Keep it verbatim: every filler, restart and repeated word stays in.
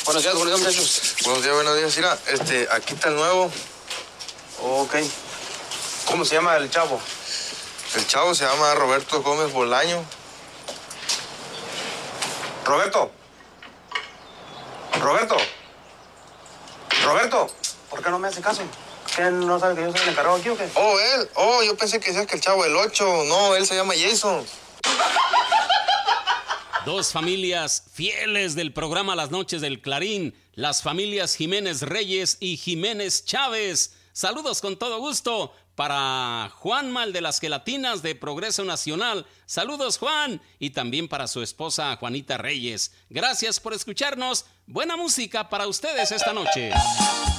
Buenos días, buenos días, muchachos. Buenos días, buenos días. Mira, este, aquí está el nuevo. Ok. ¿Cómo se llama el chavo? El chavo se llama Roberto Gómez Bolaño. Roberto. Roberto. Roberto. ¿Por qué no me hace caso? ¿Qué, no sabe que yo soy el encargado aquí o qué? Oh, él. Oh, yo pensé que decías que el chavo del ocho. No, él se llama Jason. Dos familias fieles del programa Las Noches del Clarín, las familias Jiménez Reyes y Jiménez Chávez. Saludos con todo gusto para Juanma, el de las gelatinas de Progreso Nacional. Saludos, Juan, y también para su esposa Juanita Reyes. Gracias por escucharnos. Buena música para ustedes esta noche.